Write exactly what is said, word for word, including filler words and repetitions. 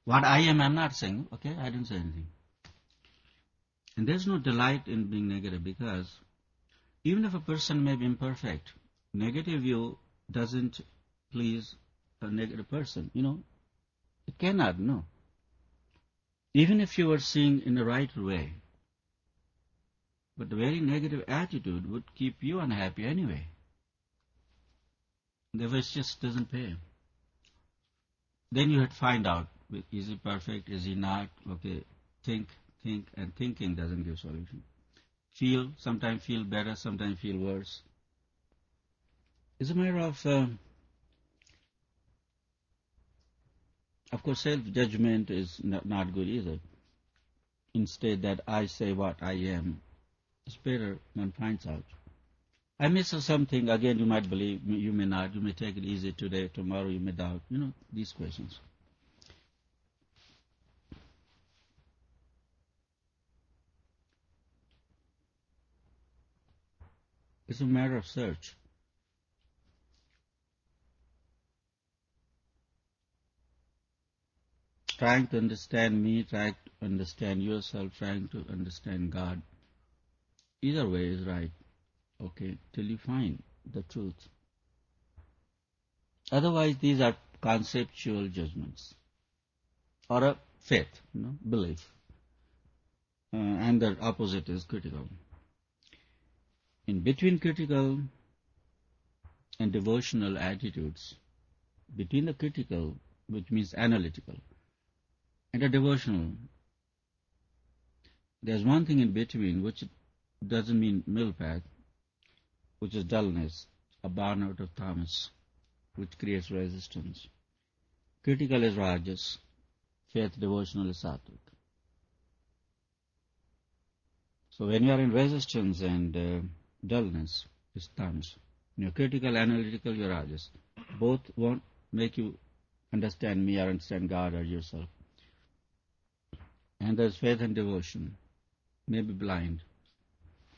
What I am, I'm not saying, okay, I didn't say anything. And there's no delight in being negative, because even if a person may be imperfect, negative view doesn't please a negative person, you know. It cannot, no. Even if you were seeing in the right way, but the very negative attitude would keep you unhappy anyway. Therefore, it just doesn't pay. Then you had to find out, is he perfect, is he not? Okay, think, think, and thinking doesn't give solution. Feel, sometimes feel better, sometimes feel worse. It's a matter of, uh, of course, self-judgment is not, not good either. Instead, that I say what I am, it's better one finds out. I may say something, again you might believe, you may not, you may take it easy today, tomorrow you may doubt, you know, these questions. It's a matter of search. Trying to understand me, trying to understand yourself, trying to understand God. Either way is right, okay, till you find the truth. Otherwise, these are conceptual judgments, or a faith, you know, belief. Uh, and the opposite is critical. In between critical and devotional attitudes, between the critical, which means analytical, and the devotional, there's one thing in between which doesn't mean middle path, which is dullness, a burnout of tamas, which creates resistance. Critical is rajas, faith devotional is sattvic. So when you are in resistance and uh, dullness, is tamas. When you're critical, analytical, you're rajas. Both won't make you understand me or understand God or yourself. And there's faith and devotion, may be blind.